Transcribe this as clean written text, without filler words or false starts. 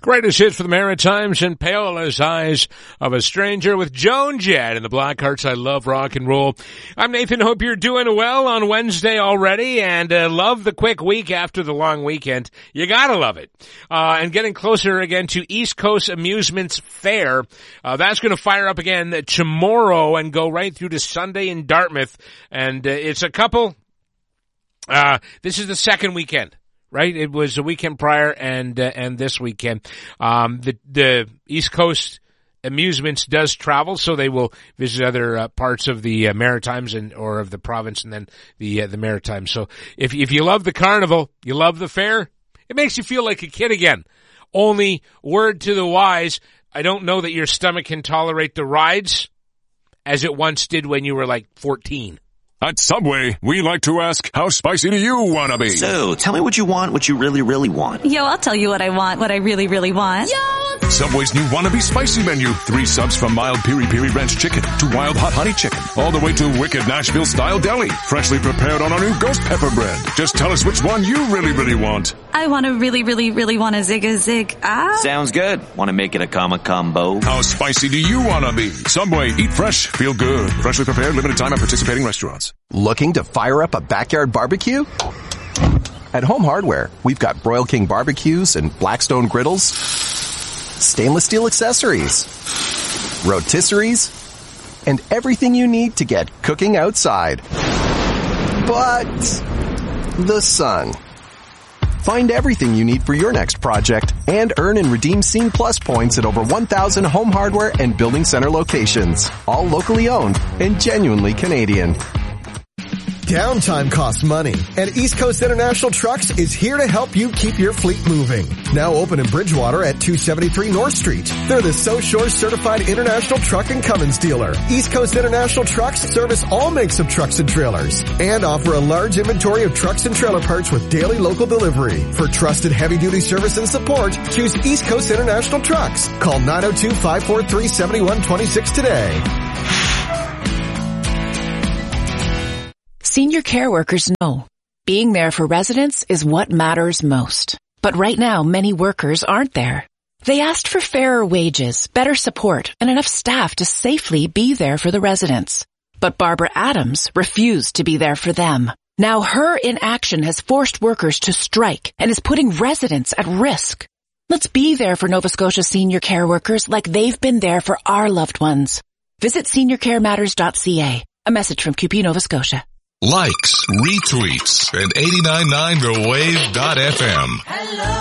Greatest hits for the Maritimes and Paola's Eyes of a Stranger with Joan Jett and the Blackhearts. I love rock and roll. I'm Nathan. Hope you're doing well on Wednesday already, and love the quick week after the long weekend. You gotta love it. And getting closer again to East Coast Amusements Fair. That's going to fire up again tomorrow and go right through to Sunday in Dartmouth. And it's a couple. This is the second weekend. Right? It was a weekend prior and this weekend. The East Coast Amusements does travel, so they will visit other parts of the Maritimes or of the province and then the Maritimes. So if you love the carnival, you love the fair, it makes you feel like a kid again. Only word to the wise, I don't know that your stomach can tolerate the rides as it once did when you were like 14. At Subway, we like to ask, how spicy do you want to be? So, tell me what you want, what you really, really want. Yo, I'll tell you what I want, what I really, really want. Yo! Subway's new Wannabe Spicy menu. 3 subs from mild piri-piri ranch chicken to wild hot honey chicken. All the way to wicked Nashville-style deli. Freshly prepared on our new ghost pepper bread. Just tell us which one you really, really want. I want to really, really, really want a zig. Sounds good. Want to make it a combo? How spicy do you want to be? Subway, eat fresh, feel good. Freshly prepared, limited time at participating restaurants. Looking to fire up a backyard barbecue? At Home Hardware, we've got Broil King barbecues and Blackstone griddles, stainless steel accessories, rotisseries, and everything you need to get cooking outside. But the sun. Find everything you need for your next project and earn and redeem Scene Plus points at over 1,000 Home Hardware and Building Center locations, all locally owned and genuinely Canadian. Downtime costs money, and East Coast International Trucks is here to help you keep your fleet moving. Now open in Bridgewater at 273 North Street. They're the So Shore certified international truck and Cummins dealer. East Coast International Trucks service all makes of trucks and trailers and offer a large inventory of trucks and trailer parts with daily local delivery. For trusted heavy-duty service and support, choose East Coast International Trucks. Call 902-543-7126 today. Senior care workers know being there for residents is what matters most. But right now, many workers aren't there. They asked for fairer wages, better support, and enough staff to safely be there for the residents. But Barbara Adams refused to be there for them. Now her inaction has forced workers to strike and is putting residents at risk. Let's be there for Nova Scotia senior care workers like they've been there for our loved ones. Visit seniorcarematters.ca. A message from QP Nova Scotia. Likes, retweets, and 89.9thewave.fm. Hello.